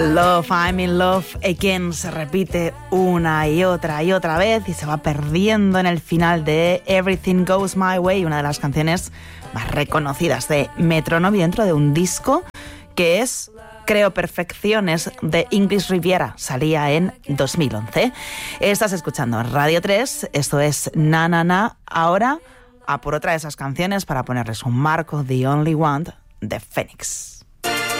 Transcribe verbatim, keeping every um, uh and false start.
Love, I'm in love again se repite una y otra y otra vez y se va perdiendo en el final de Everything Goes My Way, una de las canciones más reconocidas de Metronome dentro de un disco que es, creo, Perfecciones de English Riviera. Salía en dos mil once. Estás escuchando Radio tres, esto es Na Na Na. Ahora a por otra de esas canciones para ponerles un marco, The Only One de Phoenix.